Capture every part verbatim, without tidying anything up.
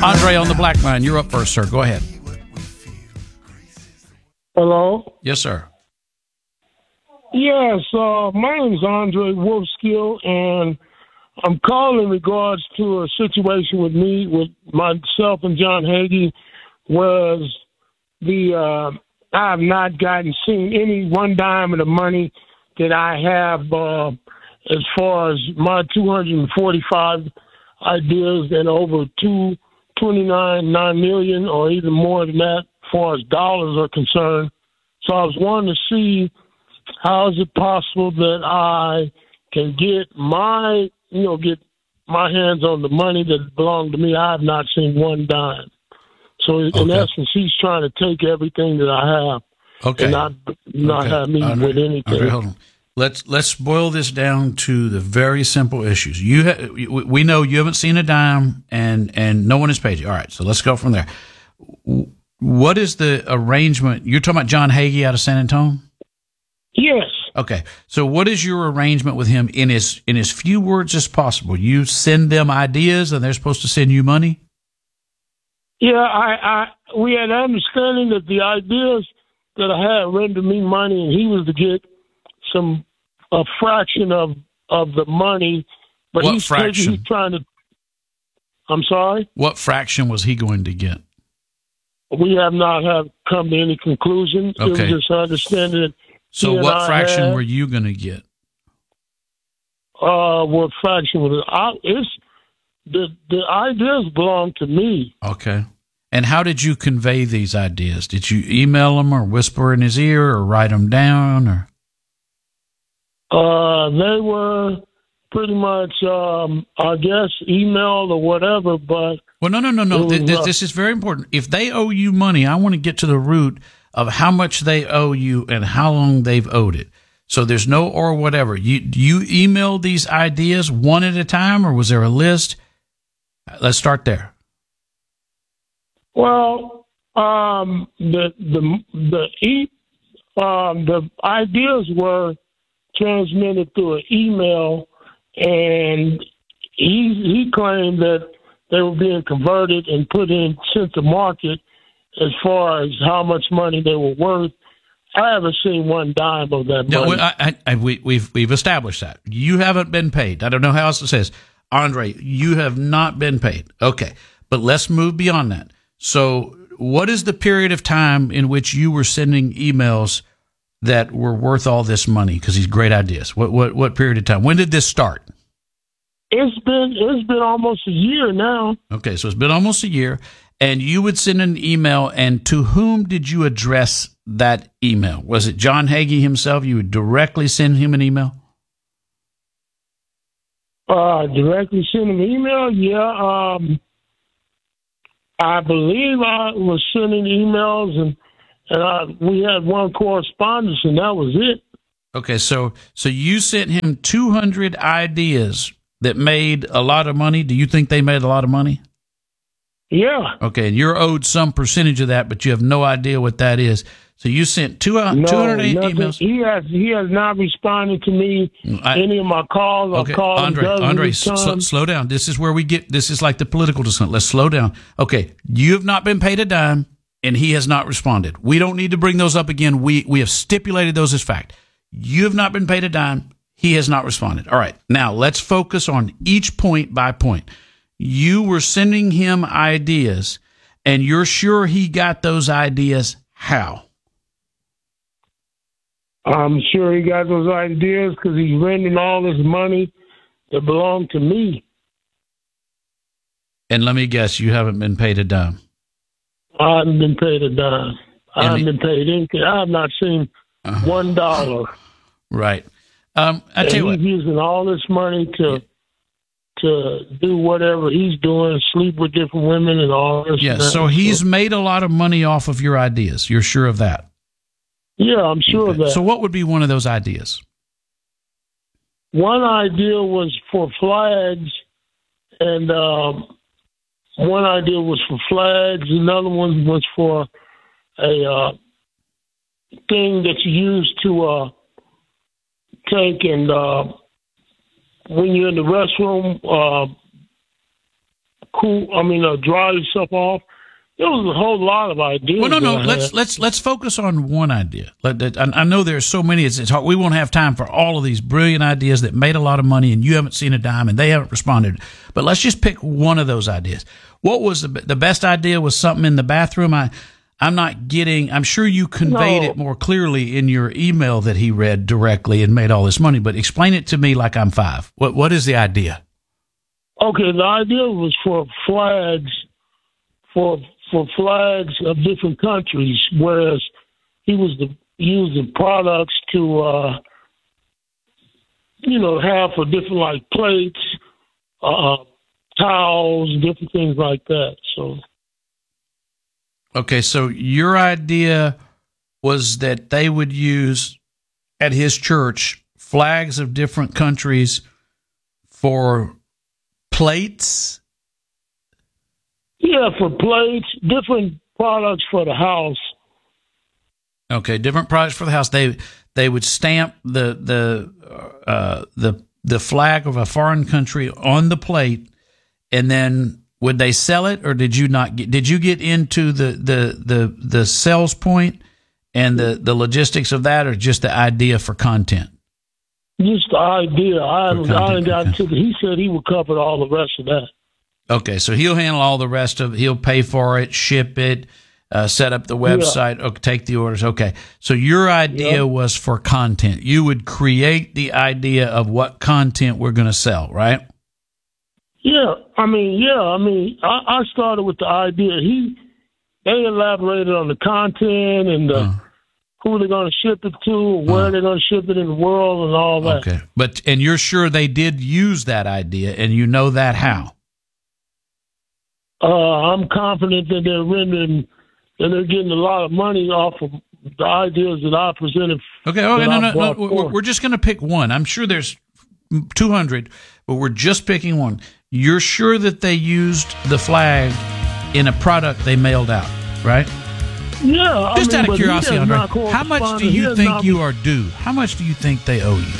Andre on the Black Line. You're up first, sir. Go ahead. Hello? Yes, sir. Yes, uh, my name is Andre Wolfskill, and I'm calling in regards to a situation with me, with myself and John Hagee, was the uh, I have not gotten seen any one dime of the money that I have uh, as far as my two hundred forty-five ideas and over two twenty-nine nine million, or even more than that, as far as dollars are concerned. So I was wanting to see, how is it possible that I can get my, you know, get my hands on the money that belonged to me? I have not seen one dime. So in Okay. essence, he's trying to take everything that I have Okay. and not not Okay. have me Andre, with anything. Andre, hold on. Let's let's boil this down to the very simple issues. You ha- we know you haven't seen a dime, and and no one has paid you. All right, so let's go from there. What is the arrangement? You're talking about John Hagee out of San Antonio? Yes. Okay. So what is your arrangement with him in as in as few words as possible? You send them ideas, and they're supposed to send you money? Yeah, I, I we had an understanding that the ideas that I had rendered me money, and he was to get some a fraction of of the money. But What he's fraction? taking, he's trying to. I'm sorry. What fraction was he going to get? We have not have come to any conclusion. Okay. It was just understanding that. So he and what I fraction had, were you going to get? Uh, what fraction was it? I, it's the the ideas belong to me. Okay. And how did you convey these ideas? Did you email them or whisper in his ear or write them down? Or Uh, they were pretty much, um, I guess, email or whatever, but. Well, no, no, no, no. It Th- was, th- uh, this is very important. If they owe you money, I want to get to the root of how much they owe you and how long they've owed it. So there's no or whatever. You you emailed these ideas one at a time, or was there a list? Let's start there. Well, um, the the the e um, the ideas were transmitted through an email, and he he claimed that they were being converted and put in sent to market as far as how much money they were worth. I haven't seen one dime of that No, money. I, I, I, we, we've we've established that you haven't been paid. I don't know how else it says, Andre. You have not been paid. Okay, but let's move beyond that. So, what is the period of time in which you were sending emails that were worth all this money? Because these great ideas. What what what period of time? When did this start? It's been it's been almost a year now. Okay, so it's been almost a year, and you would send an email, and to whom did you address that email? Was it John Hagee himself? You would directly send him an email? Uh, directly send an email, yeah. Um, I believe I was sending emails, and and I, we had one correspondence, and that was it. Okay, so so you sent him two hundred ideas that made a lot of money. Do you think they made a lot of money? Yeah. Okay, and you're owed some percentage of that, but you have no idea what that is. So you sent two, uh, No, two hundred eight nothing. emails. He has he has not responded to me I- any of my calls. Okay, I've called Andre, him dozens Andre, of s- times. slow down. This is where we get, this is like the political dissent. Let's slow down. Okay, you have not been paid a dime, and he has not responded. We don't need to bring those up again. We we have stipulated those as fact. You have not been paid a dime. He has not responded. All right, now let's focus on each point by point. You were sending him ideas, and you're sure he got those ideas. How? I'm sure he got those ideas because he's renting all this money that belonged to me. And let me guess, you haven't been paid a dime. I haven't been paid a dime. I And haven't he- been paid anything. I have not seen Uh-huh. one dollar. Right. Um, I And tell you he's what. using all this money to to do whatever he's doing, sleep with different women and all this. Yeah, and that. so he's made a lot of money off of your ideas. You're sure of that? Yeah, I'm sure of that. So what would be one of those ideas? One idea was for flags, and um, one idea was for flags. Another one was for a uh, thing that you use to uh, take and uh, when you're in the restroom, uh, cool. I mean, uh, dry yourself off. There was a whole lot of ideas. Well, no, no. that I Let's had. let's let's focus on one idea. Let, that, I, I know there's so many. It's, it's hard. We won't have time for all of these brilliant ideas that made a lot of money, and you haven't seen a dime, and they haven't responded. But let's just pick one of those ideas. What was the the best idea? Was something in the bathroom? I I'm not getting. I'm sure you conveyed No. it more clearly in your email that he read directly and made all this money. But explain it to me like I'm five. What what is the idea? Okay, the idea was for flags, for for flags of different countries, whereas he was the used the products to, uh, you know, have for different like plates, uh, towels, different things like that. So, Okay, so your idea was that they would use at his church flags of different countries for plates. yeah, for plates, different products for the house. Okay, different products for the house. They they would stamp the the uh, the the flag of a foreign country on the plate, and then would they sell it, or did you not get? Did you get into the the the, the sales point and the, the logistics of that, or just the idea for content? Just the idea. I haven't, I haven't gotten Okay. to the, he said he would cover all the rest of that. Okay, so he'll handle all the rest of it. He'll pay for it, ship it, uh, set up the website, okay, take the orders. Okay, so your idea Yeah. was for content. You would create the idea of what content we're going to sell, right? Yeah, I mean, yeah, I mean, I, I started with the idea. He, they elaborated on the content and the, Uh. who they're going to ship it to, where Uh. they're going to ship it in the world, and all that. Okay, but and you're sure they did use that idea, and you know that how? Uh, I'm confident that they're rendering, that they're getting a lot of money off of the ideas that I presented. Okay, okay, that no, I no, no. brought We're, forth. we're just going to pick one. I'm sure there's two hundred, but we're just picking one. You're sure that they used the flag in a product they mailed out, right? Yeah, I Just mean, out of but he curiosity, has Andre, not how much do corresponded. He you has think not- you are due? How much do you think they owe you?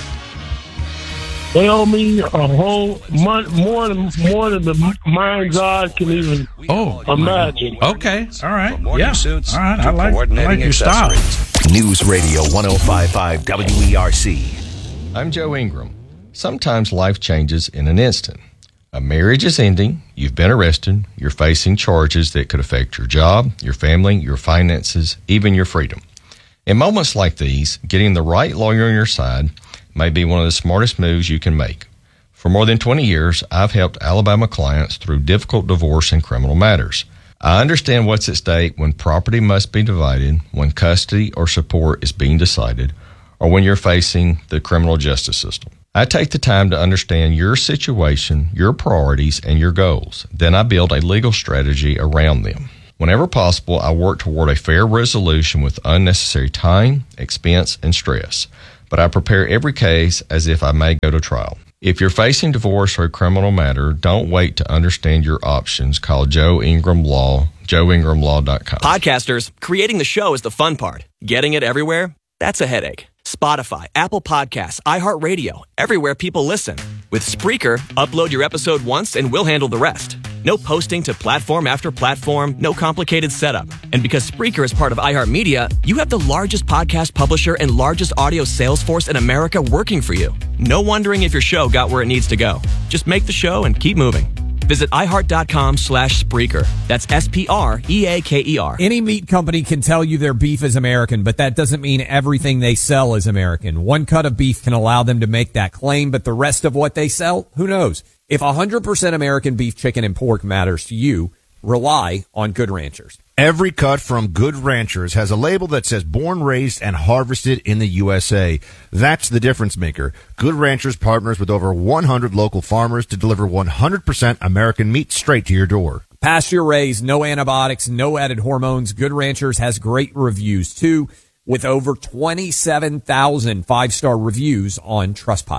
They owe me a whole month, more than more than the mind's eye can even Oh, imagine. okay, all right, yeah, suits all right. to I like, I coordinating like your style. accessories. News Radio one oh five point five W E R C. I'm Joe Ingram. Sometimes life changes in an instant. A marriage is ending, you've been arrested, you're facing charges that could affect your job, your family, your finances, even your freedom. In moments like these, getting the right lawyer on your side may be one of the smartest moves you can make. For more than twenty years, I've helped Alabama clients through difficult divorce and criminal matters. I understand what's at stake when property must be divided, when custody or support is being decided, or when you're facing the criminal justice system. I take the time to understand your situation, your priorities, and your goals. Then I build a legal strategy around them. Whenever possible, I work toward a fair resolution with unnecessary time, expense, and stress. But I prepare every case as if I may go to trial. If you're facing divorce or a criminal matter, don't wait to understand your options. Call Joe Ingram Law, joe ingram law dot com. Podcasters, creating the show is the fun part. Getting it everywhere? That's a headache. Spotify, Apple Podcasts, iHeartRadio, everywhere people listen. With Spreaker, upload your episode once and we'll handle the rest. No posting to platform after platform, no complicated setup. And because Spreaker is part of iHeartMedia, you have the largest podcast publisher and largest audio sales force in America working for you. No wondering if your show got where it needs to go. Just make the show and keep moving. Visit iHeart.com slash Spreaker. That's S P R E A K E R. Any meat company can tell you their beef is American, but that doesn't mean everything they sell is American. One cut of beef can allow them to make that claim, but the rest of what they sell, who knows? If one hundred percent American beef, chicken, and pork matters to you, rely on Good Ranchers. Every cut from Good Ranchers has a label that says born, raised, and harvested in the U S A. That's the difference maker. Good Ranchers partners with over one hundred local farmers to deliver one hundred percent American meat straight to your door. Pasture raised, no antibiotics, no added hormones. Good Ranchers has great reviews too, with over twenty-seven thousand five-star reviews on Trustpilot.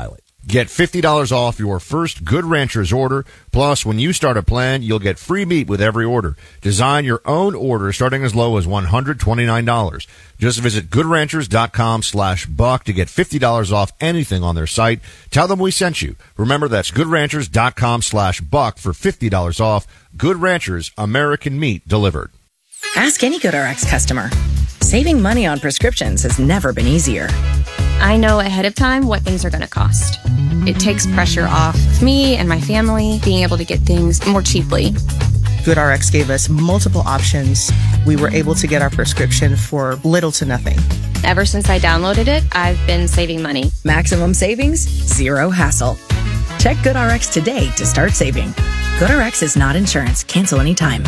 Get fifty dollars off your first Good Ranchers order. Plus, when you start a plan, you'll get free meat with every order. Design your own order starting as low as one hundred twenty-nine dollars. Just visit goodranchers.com slash buck to get fifty dollars off anything on their site. Tell them we sent you. Remember, that's goodranchers.com slash buck for fifty dollars off. Good Ranchers, American meat delivered. Ask any GoodRx customer. Saving money on prescriptions has never been easier. I know ahead of time what things are going to cost. It takes pressure off me and my family being able to get things more cheaply. GoodRx gave us multiple options. We were able to get our prescription for little to nothing. Ever since I downloaded it, I've been saving money. Maximum savings, zero hassle. Check GoodRx today to start saving. GoodRx is not insurance. Cancel anytime.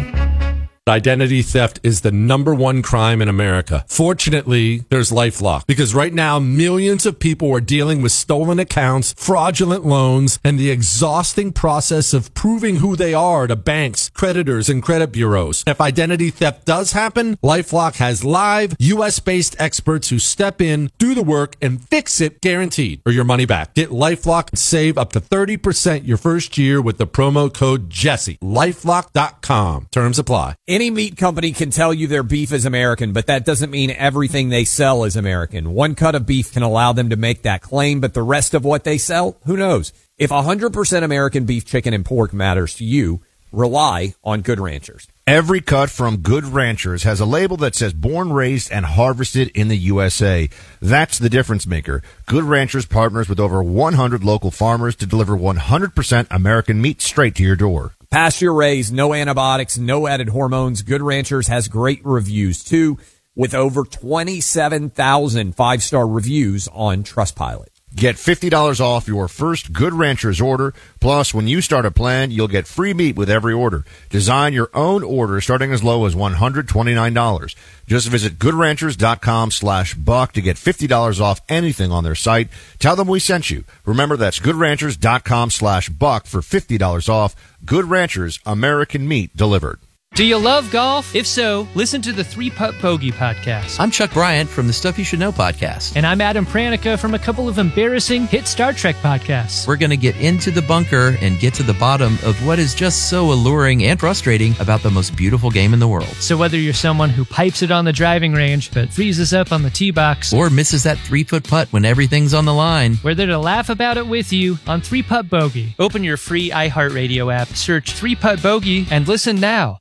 Identity theft is the number one crime in America. Fortunately, there's LifeLock, because right now millions of people are dealing with stolen accounts, fraudulent loans, and the exhausting process of proving who they are to banks, creditors, and credit bureaus. If identity theft does happen, LifeLock has live U S-based experts who step in, do the work, and fix it guaranteed, or your money back. Get LifeLock and save up to thirty percent your first year with the promo code Jesse. LifeLock dot com. Terms apply. Any meat company can tell you their beef is American, but that doesn't mean everything they sell is American. One cut of beef can allow them to make that claim, but the rest of what they sell, who knows? If one hundred percent American beef, chicken, and pork matters to you, rely on Good Ranchers. Every cut from Good Ranchers has a label that says born, raised, and harvested in the U S A. That's the difference maker. Good Ranchers partners with over one hundred local farmers to deliver one hundred percent American meat straight to your door. Pasture raised, no antibiotics, no added hormones. Good Ranchers has great reviews too, with over twenty-seven thousand five-star reviews on Trustpilot. Get fifty dollars off your first Good Ranchers order. Plus, when you start a plan, you'll get free meat with every order. Design your own order starting as low as one hundred twenty-nine dollars. Just visit goodranchers.com slash buck to get fifty dollars off anything on their site. Tell them we sent you. Remember, that's goodranchers.com slash buck for fifty dollars off. Good Ranchers, American meat delivered. Do you love golf? If so, listen to the Three Putt Bogey podcast. I'm Chuck Bryant from the Stuff You Should Know podcast. And I'm Adam Pranica from a couple of embarrassing hit Star Trek podcasts. We're going to get into the bunker and get to the bottom of what is just so alluring and frustrating about the most beautiful game in the world. So whether you're someone who pipes it on the driving range but freezes up on the tee box, or misses that three-foot putt when everything's on the line, we're there to laugh about it with you on Three Putt Bogey. Open your free iHeartRadio app, search Three Putt Bogey, and listen now.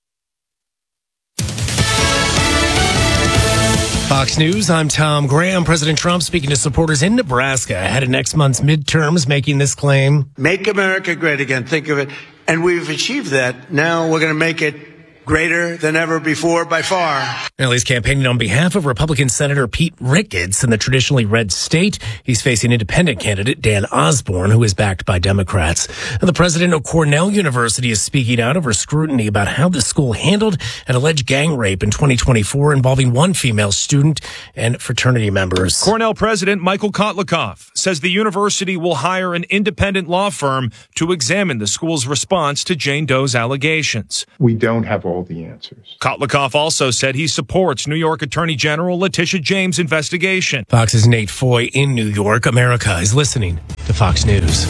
Fox News, I'm Tom Graham. President Trump speaking to supporters in Nebraska ahead of next month's midterms, making this claim. Make America great again. Think of it. And we've achieved that. Now we're going to make it greater than ever before by far. Well, he's campaigning on behalf of Republican Senator Pete Ricketts in the traditionally red state. He's facing independent candidate Dan Osborne, who is backed by Democrats. And the president of Cornell University is speaking out over scrutiny about how the school handled an alleged gang rape in twenty twenty-four involving one female student and fraternity members. Cornell President Michael Kotlikoff says the university will hire an independent law firm to examine the school's response to Jane Doe's allegations. We don't have all the answers. Kotlikoff also said he supports New York Attorney General Letitia James' investigation. Fox's Nate Foy in New York. America is listening to Fox News.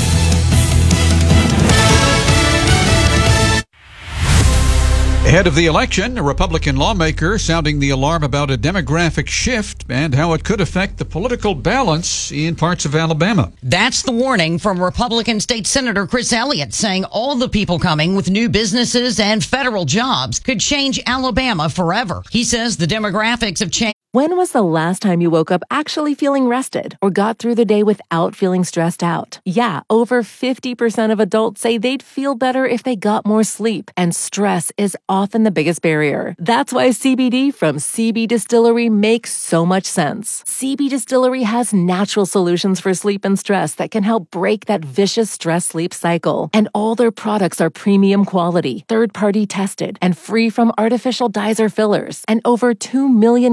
Ahead of the election, a Republican lawmaker sounding the alarm about a demographic shift and how it could affect the political balance in parts of Alabama. That's the warning from Republican State Senator Chris Elliott, saying all the people coming with new businesses and federal jobs could change Alabama forever. He says the demographics have changed. When was the last time you woke up actually feeling rested or got through the day without feeling stressed out? Yeah, over fifty percent of adults say they'd feel better if they got more sleep, and stress is often the biggest barrier. That's why C B D from C B Distillery makes so much sense. C B Distillery has natural solutions for sleep and stress that can help break that vicious stress-sleep cycle. And all their products are premium quality, third-party tested, and free from artificial dyes or fillers. And over two million customers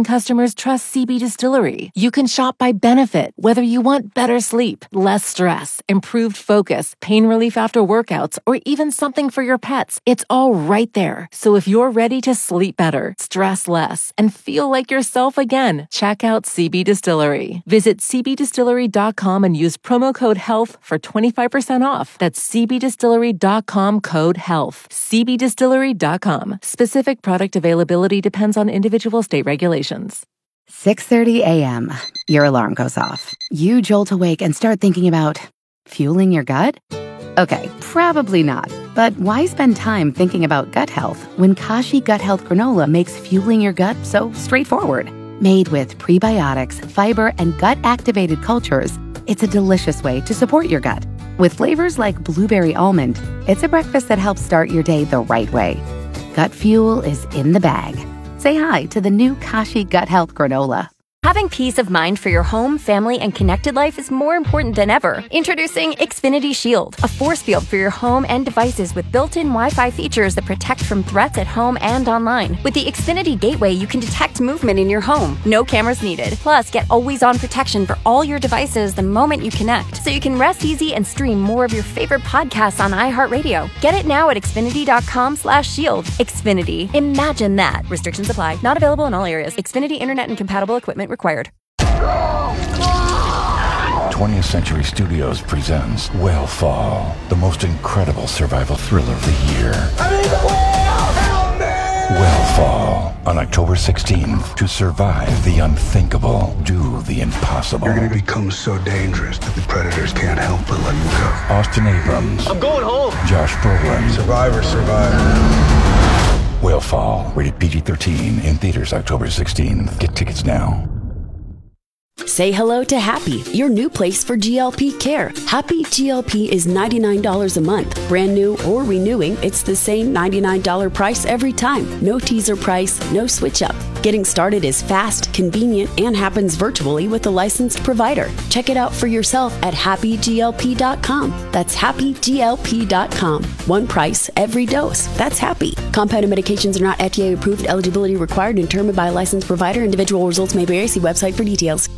customers trust C B Distillery. You can shop by benefit, whether you want better sleep, less stress, improved focus, pain relief after workouts, or even something for your pets. It's all right there. So if you're ready to sleep better, stress less, and feel like yourself again, check out C B Distillery. Visit c b distillery dot com and use promo code HEALTH for twenty-five percent off. That's c b distillery dot com code HEALTH. c b distillery dot com. Specific product availability depends on individual state regulations. six thirty a.m. Your alarm goes off. You jolt awake and start thinking about fueling your gut? Okay, probably not. But why spend time thinking about gut health when Kashi Gut Health Granola makes fueling your gut so straightforward? Made with prebiotics, fiber, and gut-activated cultures, it's a delicious way to support your gut. With flavors like blueberry almond, it's a breakfast that helps start your day the right way. Gut fuel is in the bag. Say hi to the new Kashi Gut Health Granola. Having peace of mind for your home, family, and connected life is more important than ever. Introducing Xfinity Shield, a force field for your home and devices with built-in Wi-Fi features that protect from threats at home and online. With the Xfinity Gateway, you can detect movement in your home. No cameras needed. Plus, get always-on protection for all your devices the moment you connect, so you can rest easy and stream more of your favorite podcasts on iHeartRadio. Get it now at xfinity dot com slash shield. Xfinity. Imagine that. Restrictions apply. Not available in all areas. Xfinity Internet and compatible equipment required. twentieth Century Studios presents Whale the most incredible survival thriller of the year. I mean, whale, help me! Whale on October sixteenth. To survive the unthinkable, do the impossible. You're going to become so dangerous that the predators can't help but let you go. Austin Abrams. I'm going home. Josh Brolin. Survivor, survivor. Whale, rated P G thirteen, in theaters October sixteenth. Get tickets now. Say hello to Happy, your new place for G L P care. Happy G L P is ninety-nine dollars a month. Brand new or renewing, it's the same ninety-nine dollars price every time. No teaser price, no switch up. Getting started is fast, convenient, and happens virtually with a licensed provider. Check it out for yourself at happy g l p dot com. That's happy g l p dot com. One price, every dose. That's Happy. Compounded medications are not F D A approved. Eligibility required and determined by a licensed provider. Individual results may vary. See website for details.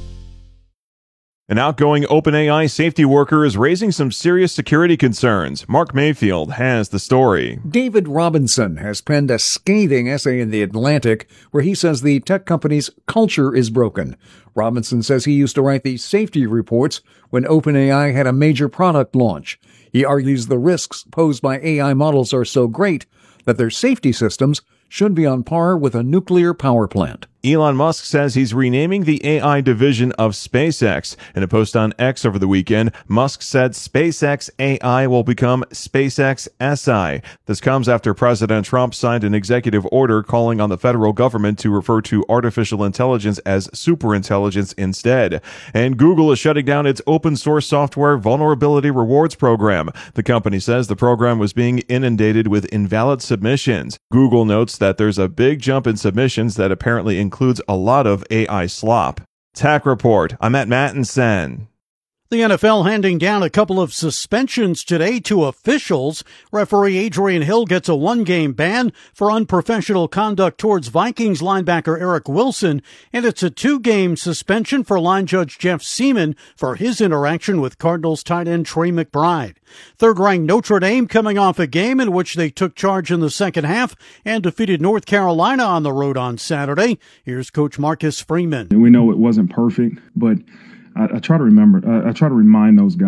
An outgoing OpenAI safety worker is raising some serious security concerns. Mark Mayfield has the story. David Robinson has penned a scathing essay in The Atlantic where he says the tech company's culture is broken. Robinson says he used to write the safety reports when OpenAI had a major product launch. He argues the risks posed by A I models are so great that their safety systems should be on par with a nuclear power plant. Elon Musk says he's renaming the A I division of SpaceX. In a post on X over the weekend, Musk said SpaceX A I will become SpaceX S I. This comes after President Trump signed an executive order calling on the federal government to refer to artificial intelligence as superintelligence instead. And Google is shutting down its open source software vulnerability rewards program. The company says the program was being inundated with invalid submissions. Google notes that there's a big jump in submissions that apparently includes a lot of A I slop. Tech Report. I'm at Mattinson. The N F L handing down a couple of suspensions today to officials. Referee Adrian Hill gets a one-game ban for unprofessional conduct towards Vikings linebacker Eric Wilson, and it's a two-game suspension for line judge Jeff Seaman for his interaction with Cardinals tight end Trey McBride. Third-ranked Notre Dame coming off a game in which they took charge in the second half and defeated North Carolina on the road on Saturday. Here's Coach Marcus Freeman. We know it wasn't perfect, but I, I try to remember, uh, I try to remind those guys